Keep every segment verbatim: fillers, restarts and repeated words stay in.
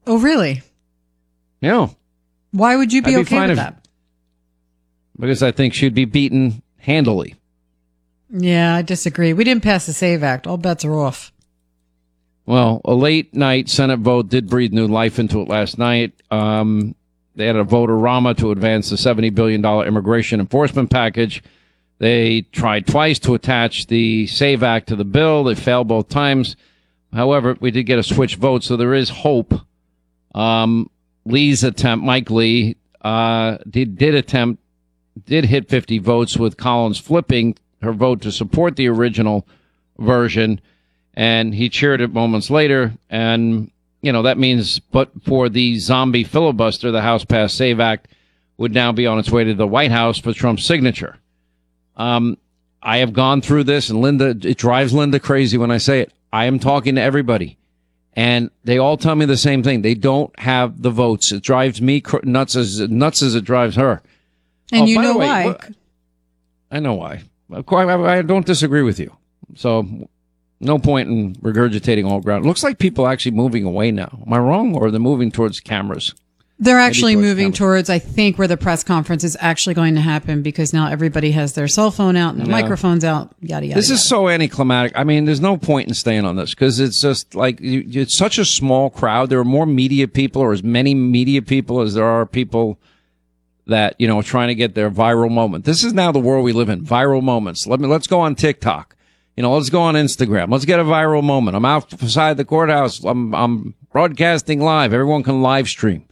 Oh, really? Yeah. Why would you be, be okay with if, that? Because I think she'd be beaten handily. Yeah, I disagree. We didn't pass the SAVE Act. All bets are off. Well, a late night Senate vote did breathe new life into it last night. Um, they had a vote-a-rama to advance the seventy billion dollars immigration enforcement package. They tried twice to attach the SAVE Act to the bill. They failed both times. However, we did get a switch vote, so there is hope. Um, Lee's attempt, Mike Lee, uh, did, did attempt, did hit fifty votes, with Collins flipping her vote to support the original version, and he cheered it moments later. And, you know, that means, but for the zombie filibuster, the House passed SAVE Act would now be on its way to the White House for Trump's signature. Um, I have gone through this, and Linda, it drives Linda crazy when I say it. I am talking to everybody, and they all tell me the same thing. They don't have the votes. It drives me cr- nuts as nuts as it drives her. And oh, you by know the way, why? What, I know why. Of course, I, I don't disagree with you. So no point in regurgitating all ground. It looks like people are actually moving away now. Am I wrong? Or they're moving towards cameras? They're actually towards moving cameras. towards, I think, where the press conference is actually going to happen, because now everybody has their cell phone out and their Yeah. microphones out, yada, yada. This yada. is so anticlimactic. I mean, there's no point in staying on this, because it's just like, you, it's such a small crowd. There are more media people, or as many media people as there are people that, you know, trying to get their viral moment. This is now the world we live in. Viral moments. Let me, let's go on TikTok. You know, let's go on Instagram. Let's get a viral moment. I'm outside the courthouse. I'm, I'm broadcasting live. Everyone can live stream.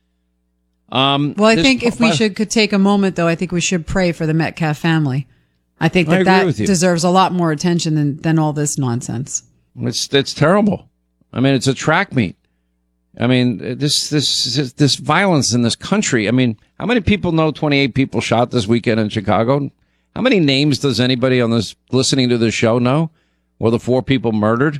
Um, well, I this- think if we should could take a moment, though, I think we should pray for the Metcalf family. I think I that agree that with you. deserves a lot more attention than, than all this nonsense. It's, it's terrible. I mean, it's a track meet. I mean, this, this, this violence in this country. I mean, how many people know twenty-eight people shot this weekend in Chicago? How many names does anybody on this listening to this show know? Or the four people murdered?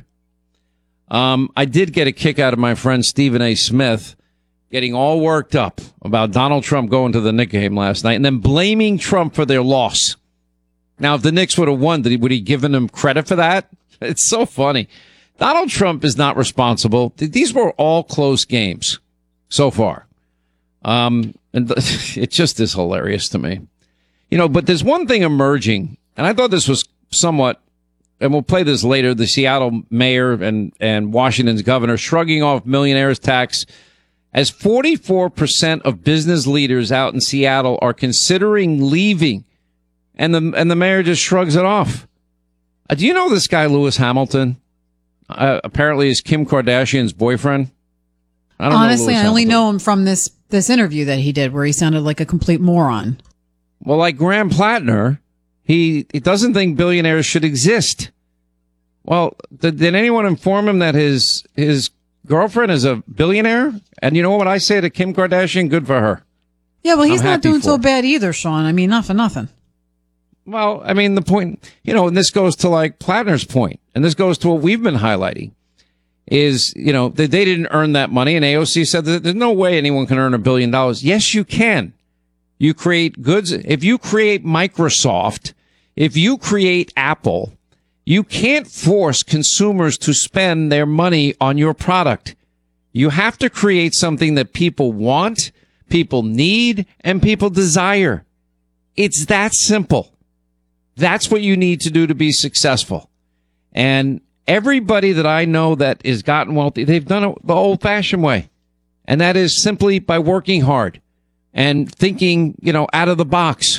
Um, I did get a kick out of my friend Stephen A. Smith getting all worked up about Donald Trump going to the Knicks game last night and then blaming Trump for their loss. Now, if the Knicks would have won, did he, would he given them credit for that? It's so funny. Donald Trump is not responsible. These were all close games so far. Um, and it just is hilarious to me. You know, but there's one thing emerging, and I thought this was somewhat, and we'll play this later, the Seattle mayor and, and Washington's governor shrugging off millionaires tax, as forty-four percent of business leaders out in Seattle are considering leaving, and the, and the mayor just shrugs it off. Uh, do you know this guy, Lewis Hamilton? Uh, apparently is Kim Kardashian's boyfriend. I don't Honestly, know I only know him from this, this interview that he did where he sounded like a complete moron. Well, like Graham Plattner, he, he doesn't think billionaires should exist. Well, did, did anyone inform him that his his girlfriend is a billionaire? And you know what I say to Kim Kardashian? Good for her. Yeah, well, he's I'm not happy doing for so her. bad either, Sean. I mean, not for nothing. Well, I mean, the point, you know, and this goes to like Plattner's point, and this goes to what we've been highlighting, is, you know, that they didn't earn that money, and A O C said that there's no way anyone can earn a billion dollars. Yes, you can. You create goods. If you create Microsoft, if you create Apple, you can't force consumers to spend their money on your product. You have to create something that people want, people need, and people desire. It's that simple. That's what you need to do to be successful. And everybody that I know that has gotten wealthy, they've done it the old-fashioned way. And that is simply by working hard and thinking, you know, out of the box.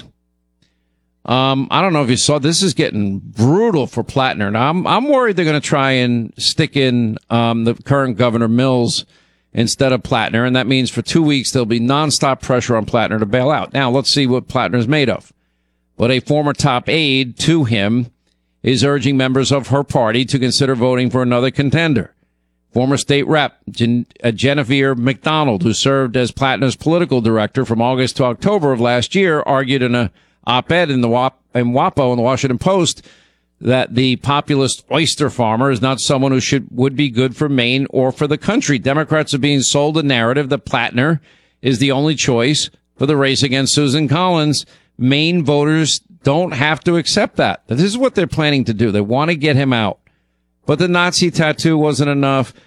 Um, I don't know if you saw, this is getting brutal for Plattner. Now, I'm, I'm worried they're going to try and stick in um, the current Governor Mills instead of Plattner. And that means for two weeks, there'll be nonstop pressure on Plattner to bail out. Now, let's see what Plattner's made of. But a former top aide to him is urging members of her party to consider voting for another contender. Former state rep Gen- uh, Genevieve McDonald, who served as Plattner's political director from August to October of last year, argued in a op-ed in the W A P, in WAPO in the Washington Post that the populist oyster farmer is not someone who should would be good for Maine or for the country. Democrats are being sold a narrative that Plattner is the only choice for the race against Susan Collins. Maine voters don't have to accept that. This is what they're planning to do. They want to get him out. But the Nazi tattoo wasn't enough.